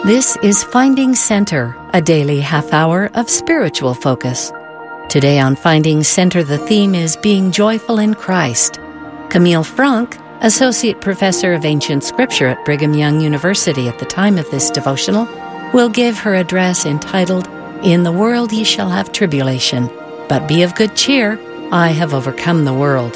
This is Finding Center, a daily half-hour of spiritual focus. Today on Finding Center, the theme is Being Joyful in Christ. Camille Franck, Associate Professor of Ancient Scripture at Brigham Young University at the time of this devotional, will give her address entitled, In the World Ye Shall Have Tribulation, But Be of Good Cheer, I Have Overcome the World.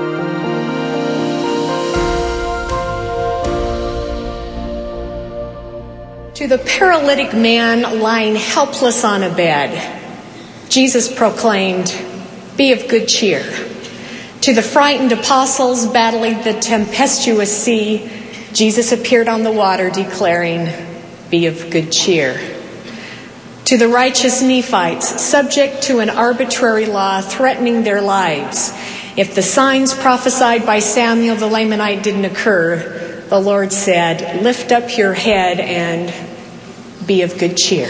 To the paralytic man lying helpless on a bed, Jesus proclaimed, "Be of good cheer." To the frightened apostles battling the tempestuous sea, Jesus appeared on the water declaring, "Be of good cheer." To the righteous Nephites subject to an arbitrary law threatening their lives, if the signs prophesied by Samuel the Lamanite didn't occur, the Lord said, "Lift up your head and be of good cheer."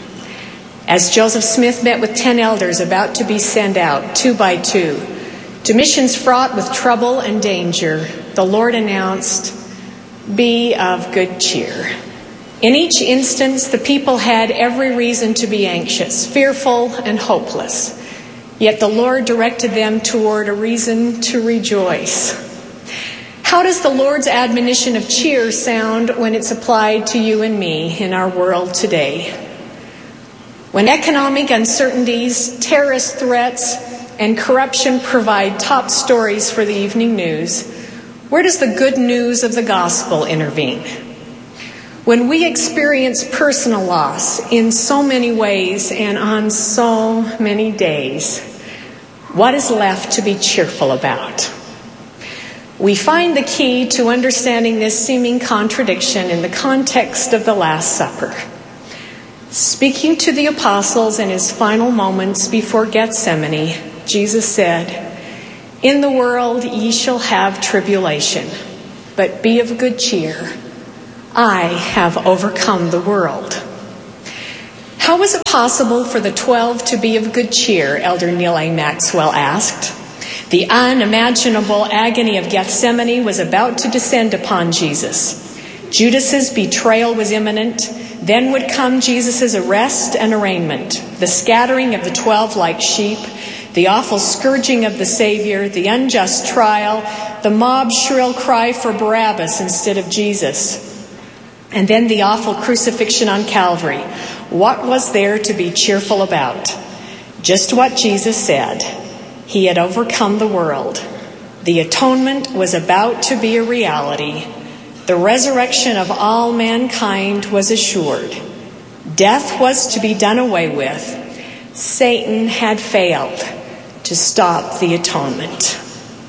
As Joseph Smith met with 10 elders about to be sent out, 2 by 2, to missions fraught with trouble and danger, the Lord announced, "Be of good cheer." In each instance, the people had every reason to be anxious, fearful, and hopeless. Yet the Lord directed them toward a reason to rejoice. How does the Lord's admonition of cheer sound when it's applied to you and me in our world today? When economic uncertainties, terrorist threats, and corruption provide top stories for the evening news, where does the good news of the gospel intervene? When we experience personal loss in so many ways and on so many days, what is left to be cheerful about? We find the key to understanding this seeming contradiction in the context of the Last Supper. Speaking to the apostles in his final moments before Gethsemane, Jesus said, "In the world ye shall have tribulation, but be of good cheer. I have overcome the world." How was it possible for the 12 to be of good cheer? Elder Neal A. Maxwell asked. The unimaginable agony of Gethsemane was about to descend upon Jesus. Judas's betrayal was imminent. Then would come Jesus' arrest and arraignment, the scattering of the 12 like sheep, the awful scourging of the Savior, the unjust trial, the mob's shrill cry for Barabbas instead of Jesus, and then the awful crucifixion on Calvary. What was there to be cheerful about? Just what Jesus said. He had overcome the world. The atonement was about to be a reality. The resurrection of all mankind was assured. Death was to be done away with. Satan had failed to stop the atonement.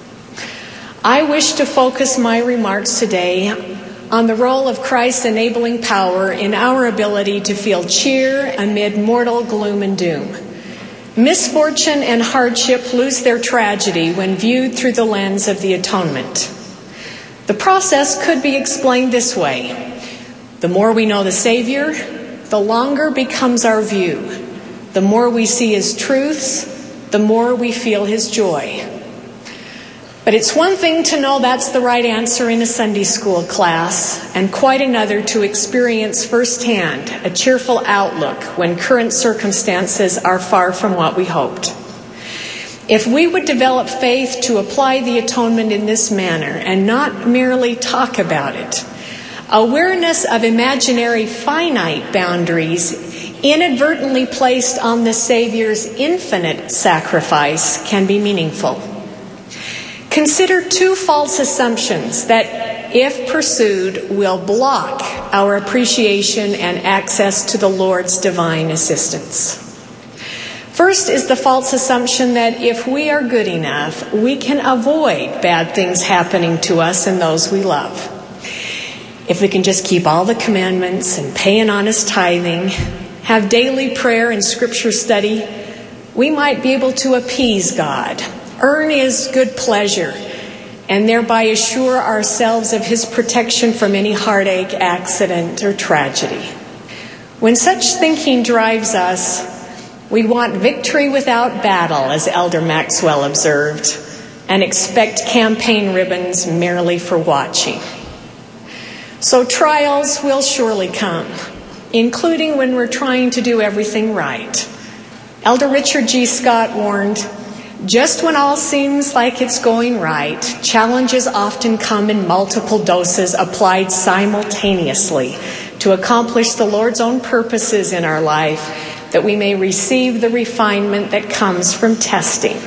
I wish to focus my remarks today on the role of Christ's enabling power in our ability to feel cheer amid mortal gloom and doom. Misfortune and hardship lose their tragedy when viewed through the lens of the atonement. The process could be explained this way. The more we know the Savior, the longer becomes our view. The more we see his truths, the more we feel his joy. But it's one thing to know that's the right answer in a Sunday school class, and quite another to experience firsthand a cheerful outlook when current circumstances are far from what we hoped. If we would develop faith to apply the atonement in this manner and not merely talk about it, awareness of imaginary finite boundaries inadvertently placed on the Savior's infinite sacrifice can be meaningful. Consider 2 false assumptions that, if pursued, will block our appreciation and access to the Lord's divine assistance. First is the false assumption that if we are good enough, we can avoid bad things happening to us and those we love. If we can just keep all the commandments and pay an honest tithing, have daily prayer and scripture study, we might be able to appease God, earn his good pleasure, and thereby assure ourselves of his protection from any heartache, accident, or tragedy. When such thinking drives us, we want victory without battle, as Elder Maxwell observed, and expect campaign ribbons merely for watching. So trials will surely come. including when we're trying to do everything right. Elder Richard G. Scott warned, "Just when all seems like it's going right, challenges often come in multiple doses applied simultaneously to accomplish the Lord's own purposes in our life, that we may receive the refinement that comes from testing."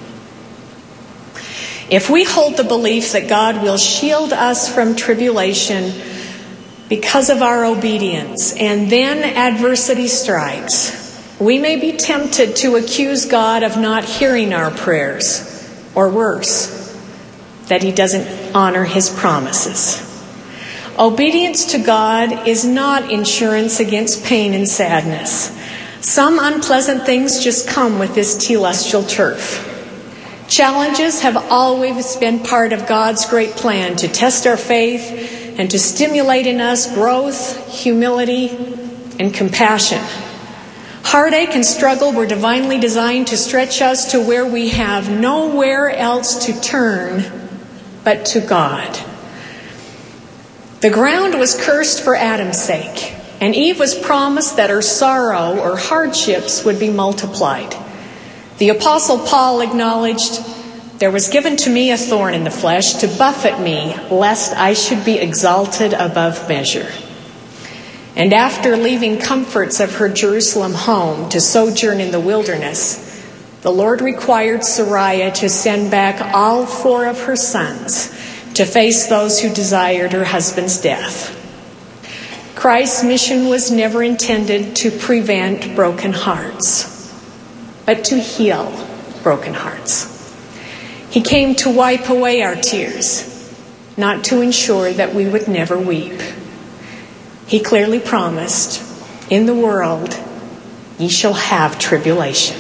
If we hold the belief that God will shield us from tribulation because of our obedience, and then adversity strikes, we may be tempted to accuse God of not hearing our prayers, or worse, that He doesn't honor His promises. Obedience to God is not insurance against pain and sadness. Some unpleasant things just come with this telestial turf. Challenges have always been part of God's great plan to test our faith and to stimulate in us growth, humility, and compassion. Heartache and struggle were divinely designed to stretch us to where we have nowhere else to turn but to God. The ground was cursed for Adam's sake, and Eve was promised that her sorrow or hardships would be multiplied. The Apostle Paul acknowledged, "There was given to me a thorn in the flesh to buffet me, lest I should be exalted above measure." And after leaving comforts of her Jerusalem home to sojourn in the wilderness, the Lord required Sarai to send back all 4 of her sons to face those who desired her husband's death. Christ's mission was never intended to prevent broken hearts, but to heal broken hearts. He came to wipe away our tears, not to ensure that we would never weep. He clearly promised, "In the world ye shall have tribulation."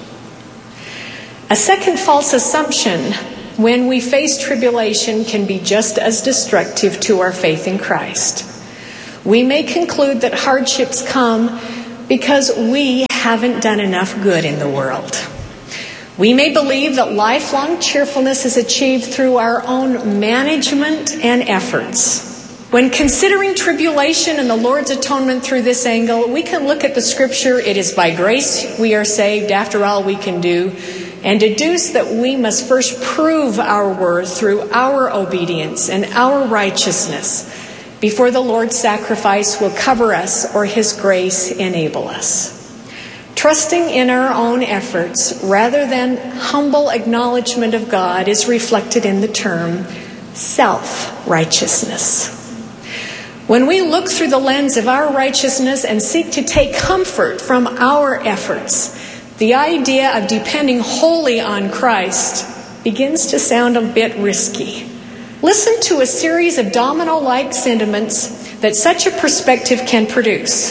A second false assumption when we face tribulation can be just as destructive to our faith in Christ. We may conclude that hardships come because we haven't done enough good in the world. We may believe that lifelong cheerfulness is achieved through our own management and efforts. When considering tribulation and the Lord's atonement through this angle, we can look at the scripture, "It is by grace we are saved, after all we can do," and deduce that we must first prove our worth through our obedience and our righteousness before the Lord's sacrifice will cover us or His grace enable us. Trusting in our own efforts rather than humble acknowledgement of God is reflected in the term self-righteousness. When we look through the lens of our righteousness and seek to take comfort from our efforts, the idea of depending wholly on Christ begins to sound a bit risky. Listen to a series of domino-like sentiments that such a perspective can produce.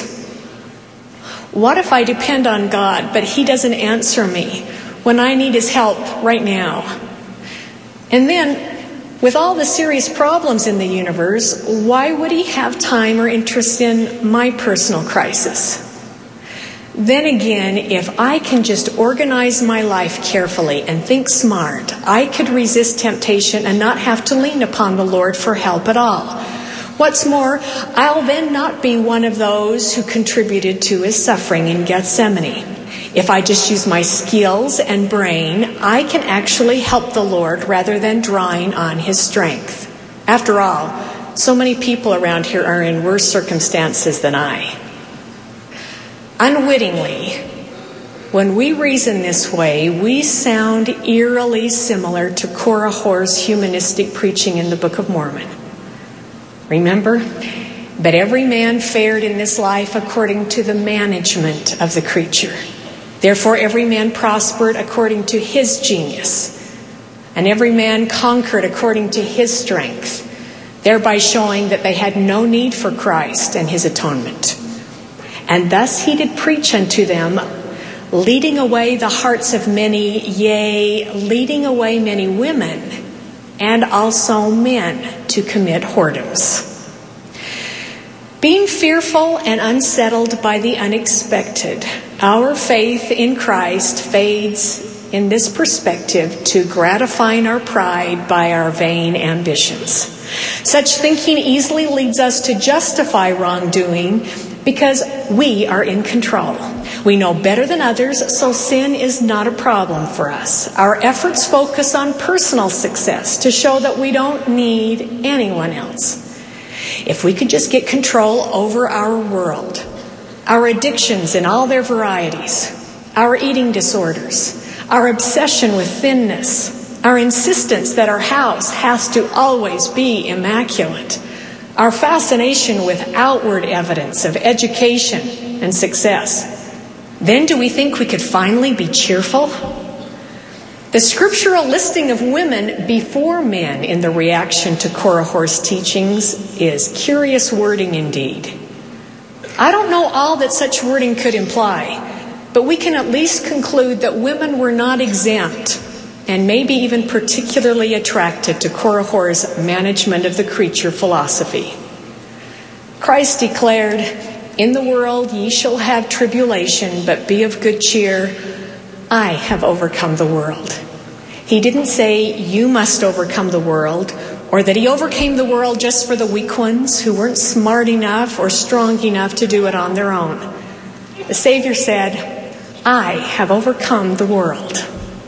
What if I depend on God, but He doesn't answer me when I need His help right now? And then, with all the serious problems in the universe, why would He have time or interest in my personal crisis? Then again, if I can just organize my life carefully and think smart, I could resist temptation and not have to lean upon the Lord for help at all. What's more, I'll then not be one of those who contributed to His suffering in Gethsemane. If I just use my skills and brain, I can actually help the Lord rather than drawing on His strength. After all, so many people around here are in worse circumstances than I. Unwittingly, when we reason this way, we sound eerily similar to Korihor's humanistic preaching in the Book of Mormon. Remember? "But every man fared in this life according to the management of the creature. Therefore every man prospered according to his genius, and every man conquered according to his strength, thereby showing that they had no need for Christ and His atonement. And thus He did preach unto them, leading away the hearts of many, yea, leading away many women, and also men to commit whoredoms." Being fearful and unsettled by the unexpected, our faith in Christ fades in this perspective to gratifying our pride by our vain ambitions. Such thinking easily leads us to justify wrongdoing because we are in control. We know better than others, so sin is not a problem for us. Our efforts focus on personal success to show that we don't need anyone else. If we could just get control over our world, our addictions in all their varieties, our eating disorders, our obsession with thinness, our insistence that our house has to always be immaculate, our fascination with outward evidence of education and success, then do we think we could finally be cheerful? The scriptural listing of women before men in the reaction to Korihor's teachings is curious wording indeed. I don't know all that such wording could imply, but we can at least conclude that women were not exempt and maybe even particularly attracted to Korihor's management of the creature philosophy. Christ declared, "In the world ye shall have tribulation, but be of good cheer. I have overcome the world." He didn't say you must overcome the world, or that he overcame the world just for the weak ones who weren't smart enough or strong enough to do it on their own. The Savior said, "I have overcome the world."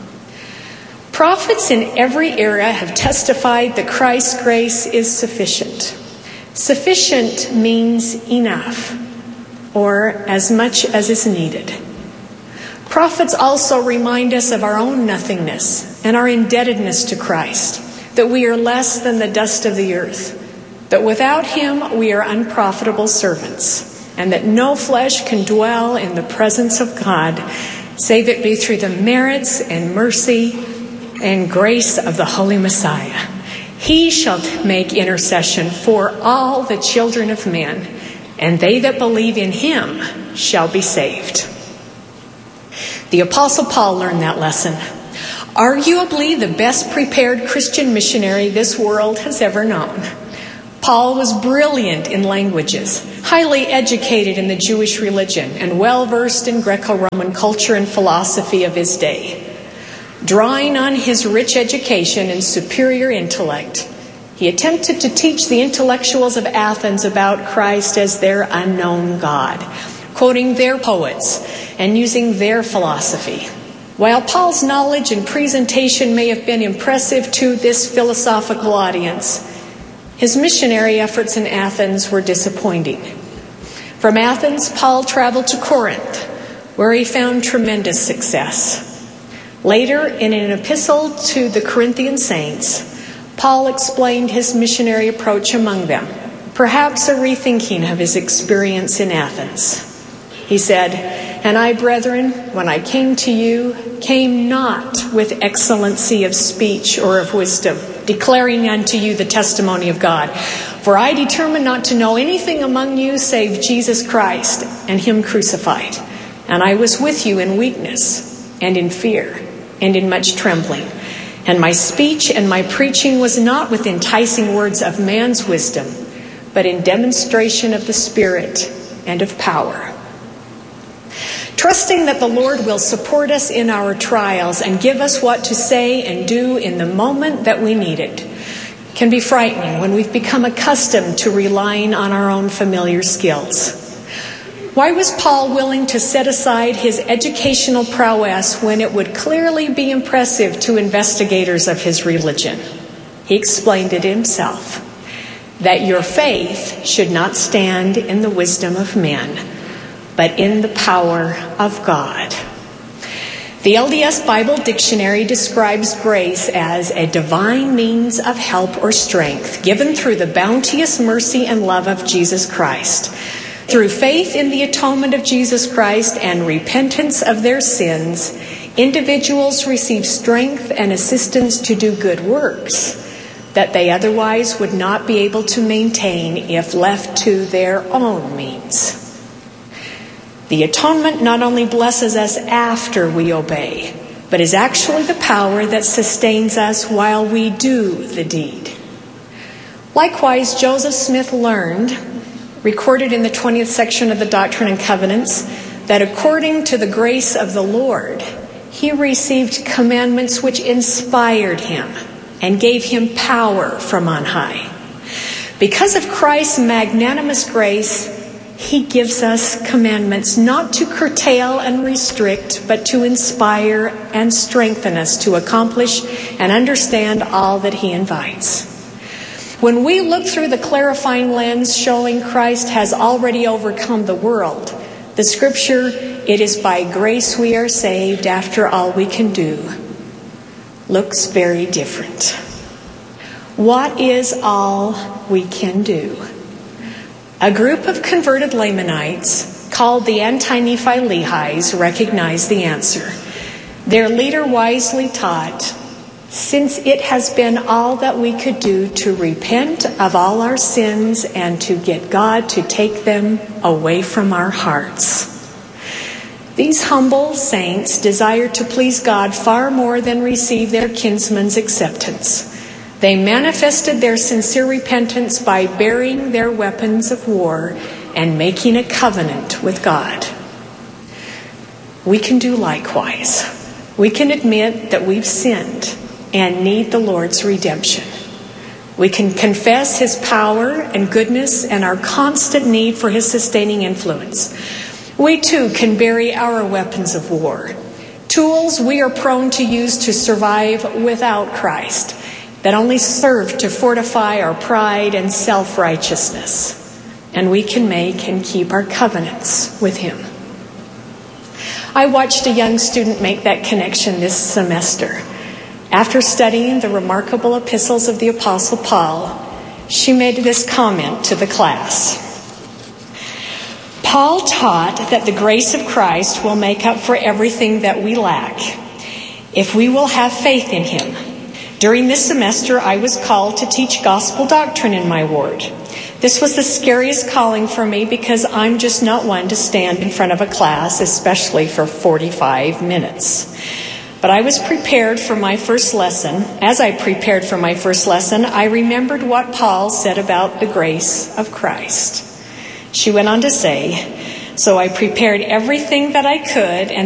Prophets in every era have testified that Christ's grace is sufficient. Sufficient means enough, or as much as is needed. Prophets also remind us of our own nothingness and our indebtedness to Christ, that we are less than the dust of the earth, that without him we are unprofitable servants, and that no flesh can dwell in the presence of God, save it be through the merits and mercy and grace of the Holy Messiah. He shall make intercession for all the children of men, and they that believe in him shall be saved. The Apostle Paul learned that lesson. Arguably the best prepared Christian missionary this world has ever known. Paul was brilliant in languages, highly educated in the Jewish religion, and well-versed in Greco-Roman culture and philosophy of his day. Drawing on his rich education and superior intellect, he attempted to teach the intellectuals of Athens about Christ as their unknown God, quoting their poets and using their philosophy. While Paul's knowledge and presentation may have been impressive to this philosophical audience, his missionary efforts in Athens were disappointing. From Athens, Paul traveled to Corinth, where he found tremendous success. Later, in an epistle to the Corinthian saints, Paul explained his missionary approach among them, perhaps a rethinking of his experience in Athens. He said, "And I, brethren, when I came to you, came not with excellency of speech or of wisdom, declaring unto you the testimony of God. For I determined not to know anything among you save Jesus Christ and him crucified. And I was with you in weakness and in fear and in much trembling. And my speech and my preaching was not with enticing words of man's wisdom, but in demonstration of the Spirit and of power." Trusting that the Lord will support us in our trials and give us what to say and do in the moment that we need it can be frightening when we've become accustomed to relying on our own familiar skills. Why was Paul willing to set aside his educational prowess when it would clearly be impressive to investigators of his religion? He explained it himself, that your faith should not stand in the wisdom of men, but in the power of God. The LDS Bible Dictionary describes grace as a divine means of help or strength given through the bounteous mercy and love of Jesus Christ. Through faith in the atonement of Jesus Christ and repentance of their sins, individuals receive strength and assistance to do good works that they otherwise would not be able to maintain if left to their own means. The atonement not only blesses us after we obey, but is actually the power that sustains us while we do the deed. Likewise, Joseph Smith learned, recorded in the 20th section of the Doctrine and Covenants, that according to the grace of the Lord, he received commandments which inspired him and gave him power from on high. Because of Christ's magnanimous grace, He gives us commandments not to curtail and restrict, but to inspire and strengthen us to accomplish and understand all that He invites. When we look through the clarifying lens showing Christ has already overcome the world, the scripture, "It is by grace we are saved after all we can do," looks very different. What is all we can do? A group of converted Lamanites called the Anti-Nephi Lehis recognized the answer. Their leader wisely taught, "Since it has been all that we could do to repent of all our sins and to get God to take them away from our hearts." These humble saints desired to please God far more than receive their kinsman's acceptance. They manifested their sincere repentance by bearing their weapons of war and making a covenant with God. We can do likewise. We can admit that we've sinned and need the Lord's redemption. We can confess His power and goodness and our constant need for His sustaining influence. We too can bury our weapons of war, tools we are prone to use to survive without Christ, that only serve to fortify our pride and self-righteousness. And we can make and keep our covenants with Him. I watched a young student make that connection this semester. After studying the remarkable epistles of the Apostle Paul, she made this comment to the class. Paul taught that the grace of Christ will make up for everything that we lack if we will have faith in Him. During this semester, I was called to teach gospel doctrine in my ward. This was the scariest calling for me because I'm just not one to stand in front of a class, especially for 45 minutes. But I was prepared for my first lesson. As I prepared for my first lesson, I remembered what Paul said about the grace of Christ. She went on to say, "So I prepared everything that I could, and